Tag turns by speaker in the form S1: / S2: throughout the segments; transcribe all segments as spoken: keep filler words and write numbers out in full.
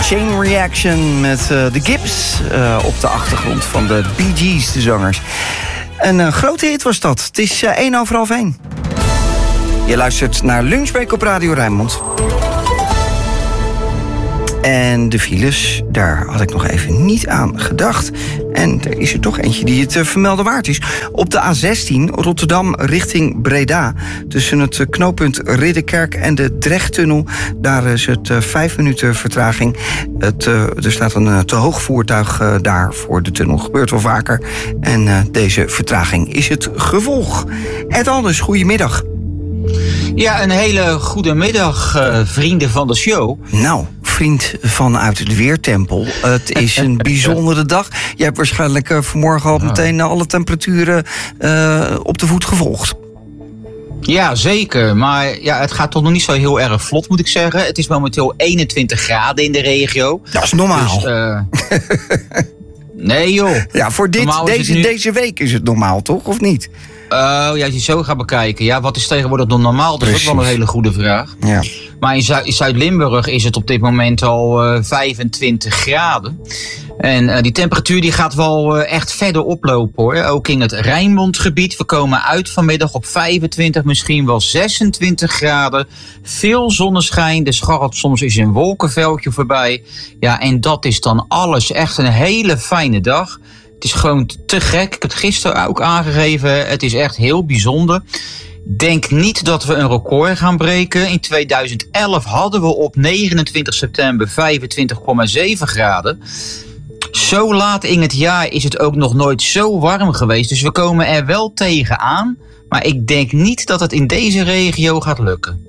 S1: Chain Reaction met uh, de Gibbs uh, op de achtergrond van de Bee Gees, de zangers. Een uh, grote hit was dat. Het is uh, één over half één. Je luistert naar Lunchbreak op Radio Rijnmond. En de files, daar had ik nog even niet aan gedacht. En er is er toch eentje die het uh, vermelden waard is. Op de A zestien, Rotterdam richting Breda. Tussen het uh, knooppunt Ridderkerk en de Drechttunnel. Daar is het uh, vijf minuten vertraging. Het, uh, er staat een uh, te hoog voertuig uh, daar voor de tunnel. Gebeurt wel vaker. En uh, deze vertraging is het gevolg. Ed Alders, goedemiddag.
S2: Ja, een hele goede middag, uh, vrienden van de show.
S1: Nou, vriend vanuit de Weertempel. Het is een bijzondere dag. Jij hebt waarschijnlijk uh, vanmorgen al meteen alle temperaturen uh, op de voet gevolgd.
S2: Ja, zeker. Maar ja, het gaat toch nog niet zo heel erg vlot, moet ik zeggen. Het is momenteel eenentwintig graden in de regio.
S1: Dat is normaal.
S2: Dus, uh... nee joh.
S1: Ja, voor dit, deze,
S2: nu... deze
S1: week is het normaal, toch? Of niet?
S2: Uh, ja, als je zo gaat bekijken. Ja, wat is tegenwoordig dan normaal? Dat is ook wel een hele goede vraag.
S1: Ja.
S2: Maar in, Zu- in Zuid-Limburg is het op dit moment al uh, vijfentwintig graden. En uh, die temperatuur die gaat wel uh, echt verder oplopen hoor. Ook in het Rijnmondgebied. We komen uit vanmiddag op vijfentwintig, misschien wel zesentwintig graden. Veel zonneschijn. Er scharrelt soms eens een wolkenveldje voorbij. Ja, en dat is dan alles. Echt een hele fijne dag. Het is gewoon te gek. Ik heb het gisteren ook aangegeven. Het is echt heel bijzonder. Denk niet dat we een record gaan breken. In tweeduizend elf hadden we op negenentwintig september vijfentwintig komma zeven graden. Zo laat in het jaar is het ook nog nooit zo warm geweest. Dus we komen er wel tegenaan. Maar ik denk niet dat het in deze regio gaat lukken.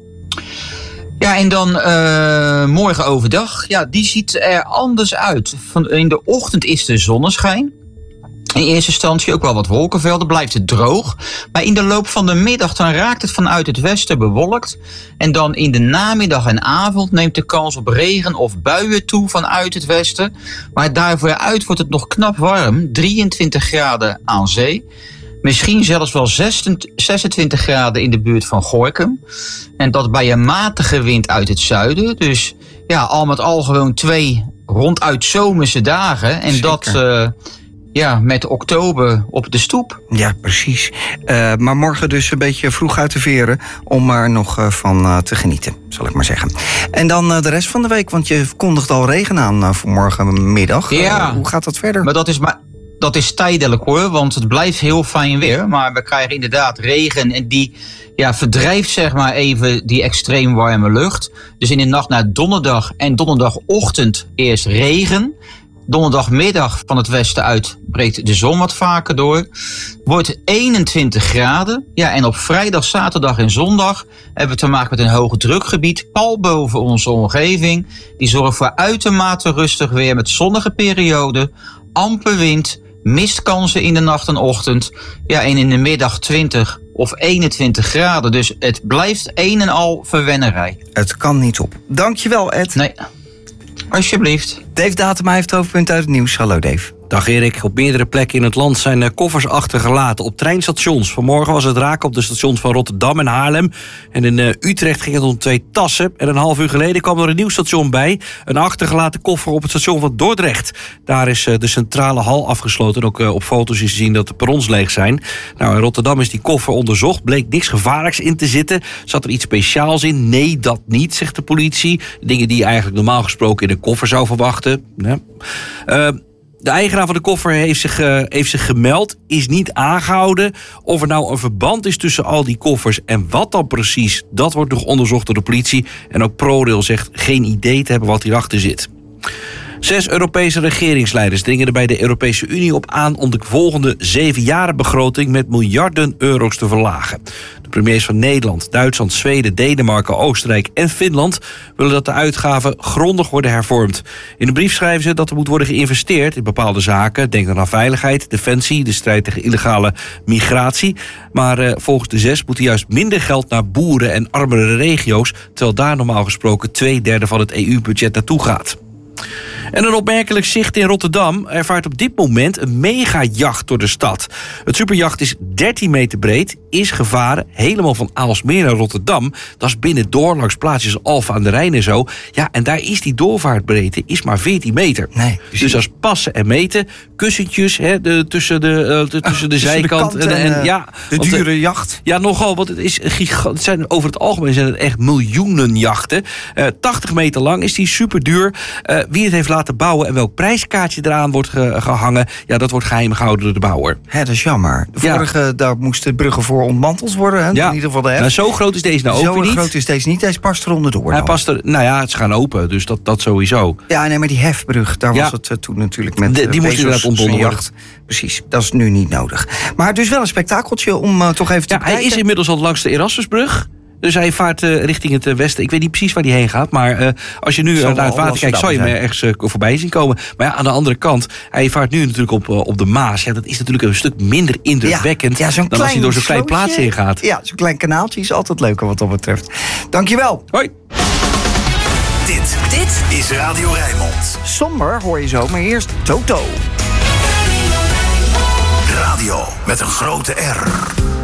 S2: Ja, en dan uh, morgen overdag. Ja, die ziet er anders uit. Van, in de ochtend is de zonneschijn. In eerste instantie ook wel wat wolkenvelden, blijft het droog. Maar in de loop van de middag dan raakt het vanuit het westen bewolkt. En dan in de namiddag en avond neemt de kans op regen of buien toe vanuit het westen. Maar daarvoor uit wordt het nog knap warm, drieëntwintig graden aan zee. Misschien zelfs wel zesentwintig graden in de buurt van Gorinchem. En dat bij een matige wind uit het zuiden. Dus ja, al met al gewoon twee ronduit zomerse dagen. En
S1: Zeker.
S2: dat... Uh, Ja, met oktober op de stoep.
S1: Ja, precies. Uh, maar morgen dus een beetje vroeg uit de veren om er nog uh, van uh, te genieten, zal ik maar zeggen. En dan uh, de rest van de week, want je kondigt al regen aan uh, voor morgenmiddag.
S2: Ja.
S1: Uh, hoe gaat dat verder?
S2: Maar dat is, maar, dat is tijdelijk hoor, want het blijft heel fijn weer. Maar we krijgen inderdaad regen en die ja, verdrijft zeg maar even die extreem warme lucht. Dus in de nacht naar donderdag en donderdagochtend eerst regen. Donderdagmiddag van het westen uit breekt de zon wat vaker door. Wordt eenentwintig graden. Ja, en op vrijdag, zaterdag en zondag hebben we te maken met een hoge drukgebied pal boven onze omgeving. Die zorgt voor uitermate rustig weer met zonnige perioden, amper wind, mistkansen in de nacht en ochtend. Ja, en in de middag twintig of eenentwintig graden. Dus het blijft een en al verwennerij.
S1: Het kan niet op. Dankjewel, Ed.
S2: Nee, alsjeblieft.
S1: Dave Datema heeft het hoofdpunt uit het nieuws. Hallo Dave.
S3: Dag Erik. Op meerdere plekken in het land zijn koffers achtergelaten op treinstations. Vanmorgen was het raken op de stations van Rotterdam en Haarlem. En in uh, Utrecht ging het om twee tassen. En een half uur geleden kwam er een nieuw station bij. Een achtergelaten koffer op het station van Dordrecht. Daar is uh, de centrale hal afgesloten. En ook uh, op foto's is te zien dat de perrons leeg zijn. Nou, in Rotterdam is die koffer onderzocht. Bleek niks gevaarlijks in te zitten. Zat er iets speciaals in? Nee, dat niet, zegt de politie. Dingen die je eigenlijk normaal gesproken in een koffer zou verwachten. Ja. Uh, De eigenaar van de koffer heeft zich, uh, heeft zich gemeld, is niet aangehouden. Of er nou een verband is tussen al die koffers en wat dan precies, dat wordt nog onderzocht door de politie. En ook ProRail zegt geen idee te hebben wat hierachter zit. Zes Europese regeringsleiders dringen er bij de Europese Unie op aan om de volgende zevenjarenbegroting met miljarden euro's te verlagen. De premiers van Nederland, Duitsland, Zweden, Denemarken, Oostenrijk en Finland willen dat de uitgaven grondig worden hervormd. In de brief schrijven ze dat er moet worden geïnvesteerd in bepaalde zaken. Denk dan aan veiligheid, defensie, de strijd tegen illegale migratie. Maar uh, volgens de zes moet er juist minder geld naar boeren en armere regio's, terwijl daar normaal gesproken twee derde van het E U-budget naartoe gaat. En een opmerkelijk zicht in Rotterdam ervaart op dit moment een megajacht door de stad. Het superjacht is dertien meter breed, is gevaren helemaal van Aalsmeer naar Rotterdam. Dat is binnendoor langs plaatsjes als Alphen aan de Rijn en zo. Ja, en daar is die doorvaartbreedte is maar veertien meter.
S1: Nee,
S3: dus als passen en meten, kussentjes hè, de, tussen de, uh, de, tussen de
S1: uh,
S3: zijkant
S1: tussen de
S3: en,
S1: en,
S3: en
S1: uh,
S3: ja,
S1: de
S3: want,
S1: dure
S3: uh,
S1: jacht.
S3: Ja, nogal, want het is gigant. Het zijn over het algemeen zijn het echt miljoenen jachten. Uh, tachtig meter lang is die super duur. Uh, wie het heeft laten bouwen en welk prijskaartje eraan wordt ge- gehangen, ja, dat wordt geheim gehouden door de bouwer.
S1: Hè, dat is jammer. De
S3: Ja.
S1: vorige, daar moesten bruggen voor ontmanteld worden. Hè?
S3: Ja.
S1: In ieder geval de hef.
S3: Nou, zo groot is deze nou ook
S1: Zo
S3: weer niet.
S1: groot is deze niet. Deze past er onderdoor.
S3: Hij
S1: dan.
S3: past er, nou ja, het is gaan open, dus dat, dat sowieso.
S1: Ja, nee, maar die hefbrug, daar
S3: Ja.
S1: was het uh, toen natuurlijk met
S3: De-
S1: uh,
S3: die moest
S1: Bezos
S3: inderdaad ontbonden
S1: zijn
S3: worden.
S1: jacht. Precies, dat is nu niet nodig. Maar dus wel een spektakeltje om uh, toch even te
S3: Ja, hij
S1: bekijken.
S3: is inmiddels al langs de Erasmusbrug. Dus hij vaart uh, richting het uh, westen. Ik weet niet precies waar hij heen gaat. Maar uh, als je nu uh,
S1: Zal
S3: naar het
S1: wel
S3: water kijkt, zou je hem
S1: Amsterdam
S3: ergens uh, voorbij zien komen. Maar ja, aan de andere kant, hij vaart nu natuurlijk op, uh, op de Maas. Ja, dat is natuurlijk een stuk minder indrukwekkend
S1: ja, zo'n
S3: dan als hij door zo'n klein
S1: slootje.
S3: plaatsje heen gaat.
S1: Ja, zo'n klein kanaaltje is altijd leuker wat dat betreft. Dankjewel.
S3: Hoi.
S4: Dit, dit is Radio Rijnmond.
S1: Somber hoor je zo, maar eerst Toto.
S4: Radio met een grote R.